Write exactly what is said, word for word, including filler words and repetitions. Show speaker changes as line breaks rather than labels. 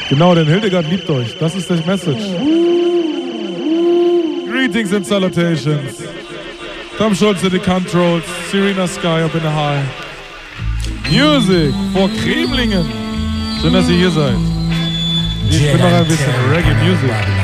Genau, denn Hildegard liebt euch. Das ist das Message. Greetings and salutations. Tom Schulz in the controls. Serena Sky up in the high. Music for Kremlingen. Schön, dass ihr hier seid. Ich bin noch ein bisschen Reggae Music.